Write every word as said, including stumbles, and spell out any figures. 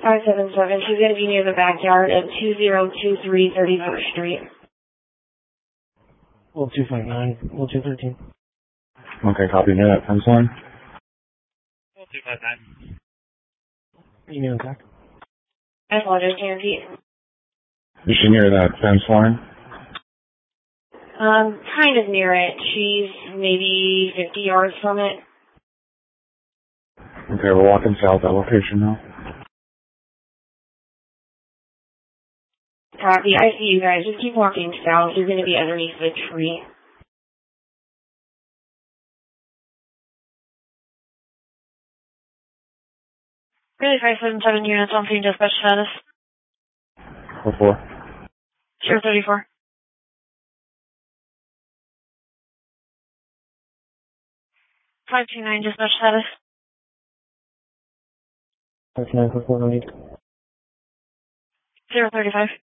five seven seven. She's going to be near the backyard of two zero two three thirty-first Street. Well, two five nine, well, two thirteen. Okay, copy near that fence line. Well, two five nine. You mean okay? I apologize, can you repeat? Is she near that fence line? Um, kind of near it. She's maybe fifty yards from it. Okay, we're walking south that location now. Copy. I see you guys. Just keep walking south. You're going to be underneath the tree. Really, five seven seven units on scene dispatch status. What for? Sure, thirty-four. five two nine dispatch status. five nine four four, no need. zero thirty-five.